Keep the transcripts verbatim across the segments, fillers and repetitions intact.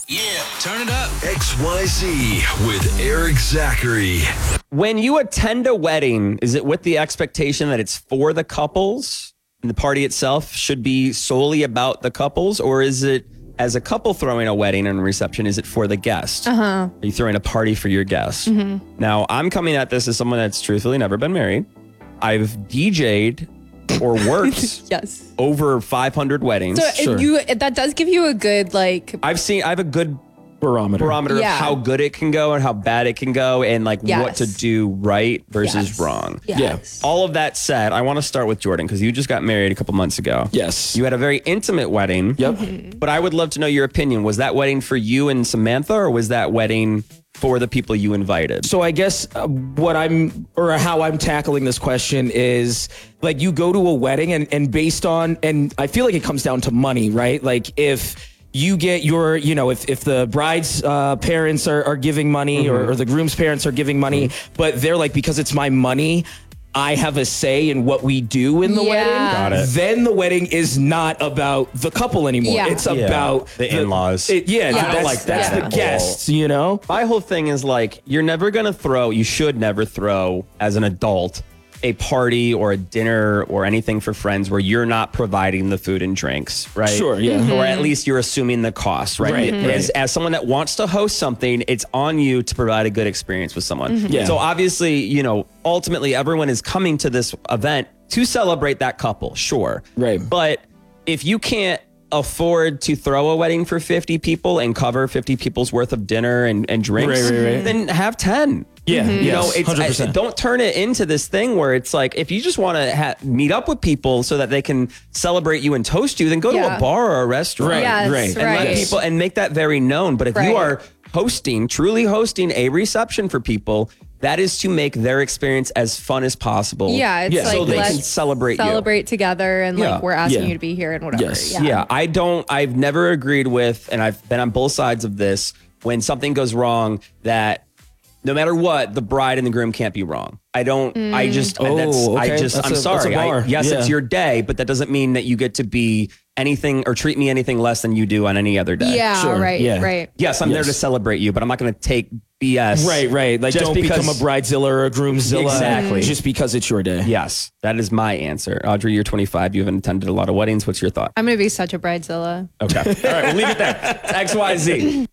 Yeah, turn it up. X Y Z with Eric Zachary. When you attend a wedding, is it with the expectation that it's for the couples and the party itself should be solely about the couples? Or is it, as a couple throwing a wedding and reception, is it for the guest? Uh-huh. Are you throwing a party for your guests? Mm-hmm. Now, I'm coming at this as someone that's truthfully never been married. I've D J'd or worked Yes. over five hundred weddings. So if you that does give you a good like I've seen, I have a good barometer, barometer Yeah. of how good it can go and how bad it can go and like Yes. what to do right versus Yes. wrong. Yes. All of that said, I want to start with Jordan because you just got married a couple months ago. Yes. You had a very intimate wedding. Yep. Mm-hmm. But I would love to know your opinion. Was that wedding for you and Samantha, or was that wedding for the people you invited? So I guess uh, what I'm, or how I'm tackling this question is like you go to a wedding and, and based on, and I feel like it comes down to money, right? Like if you get your, you know, if, if the bride's uh, parents are, are giving money mm-hmm. or, or the groom's parents are giving money, mm-hmm. but they're like, because it's my money, I have a say in what we do in the Yeah. wedding. Got it. Then the wedding is not about the couple anymore. Yeah. It's Yeah. about The in-laws. It, yeah, Yes. that's, like that's that. the guests, you know? My whole thing is like, you're never going to throw, you should never throw as an adult a party or a dinner or anything for friends where you're not providing the food and drinks, right? Sure, yeah. Mm-hmm. Or at least you're assuming the cost, right? Right, As, right. as someone that wants to host something, it's on you to provide a good experience with someone. Mm-hmm. Yeah. So obviously, you know, ultimately everyone is coming to this event to celebrate that couple, sure. Right. But if you can't afford to throw a wedding for fifty people and cover fifty people's worth of dinner and, and drinks, Right, right, right. then have ten. Yeah, Mm-hmm. You yes, know, it's one hundred I, percent. don't turn it into this thing where it's like, if you just want to ha- meet up with people so that they can celebrate you and toast you, then go to Yeah. a bar or a restaurant. Right, Yes, right. And let right. people and make that very known. But if Right. you are hosting, truly hosting a reception for people, that is to make their experience as fun as possible. Yeah, it's Yeah. like so they can let's celebrate, you. celebrate together and Yeah. like we're asking Yeah. you to be here and whatever. Yes. Yeah. Yeah, I don't, I've never agreed with, and I've been on both sides of this, when something goes wrong, that no matter what, the bride and the groom can't be wrong. I don't, I just, Oh, that's, I okay. just, That's I'm a- that's a sorry. I, bar. yes, Yeah. it's your day, but that doesn't mean that you get to be anything or treat me anything less than you do on any other day. Yeah, Sure, right, yeah. right. Yes, I'm there Yes. to celebrate you, but I'm not going to take B S. Right, right. Like, Just don't because- become a bridezilla or a groomzilla. Exactly. Just because it's your day. Yes, that is my answer. Audrey, you're twenty-five. You haven't attended a lot of weddings. What's your thought? I'm gonna be such a bridezilla. Okay. All right, we'll leave it there. It's X Y Z.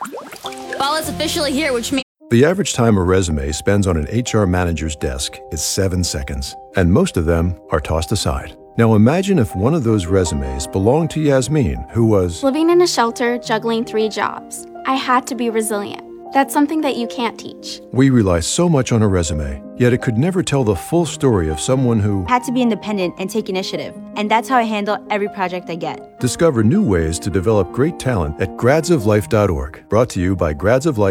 Fall is officially here, which means The average time a resume spends on an H R manager's desk is seven seconds, and most of them are tossed aside. Now imagine if one of those resumes belonged to Yasmin, who was Living in a shelter, juggling three jobs. I had to be resilient. That's something that you can't teach. We rely so much on a resume, yet it could never tell the full story of someone who Had to be independent and take initiative. And that's how I handle every project I get. discovered new ways to develop great talent at grads of life dot org. Brought to you by Grads of Life.